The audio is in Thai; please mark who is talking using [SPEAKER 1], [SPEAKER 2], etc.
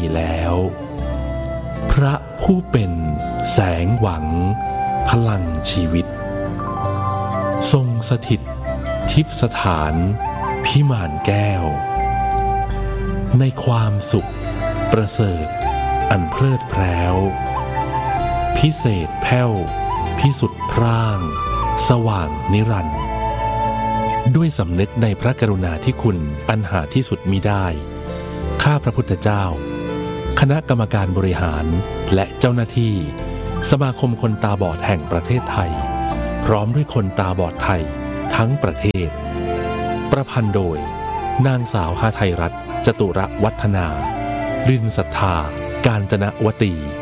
[SPEAKER 1] แล้ว พระผู้เป็นแสงหวังพลังชีวิตทรงสถิตทิพย์สถานพิมานแก้วในความสุขประเสริฐอันเพลิดเพล้วพิเศษแผ้วพิสุทธิ์พร่างสว่างนิรันดร์ด้วยสำนึกในพระกรุณาธิคุณอันหาที่สุดมิได้ข้าพระพุทธเจ้าคณะกรรมการบริหารและเจ้าหน้าที่สมาคมคนตาบอดแห่งประเทศไทยพร้อมด้วยคนตาบอดไทยทั้งประเทศประพันธ์โดยนางสาวหาไทยรัตน์จตุรวัฒนารินศรัทธากาญจนวตี